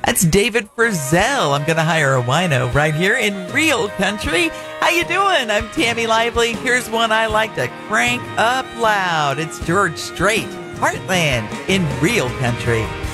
That's David Frizzell. I'm going to hire a wino right here in Real Country. How you doing? I'm Tammy Lively. Here's one I like to crank up loud. It's George Strait, Heartland in Real Country.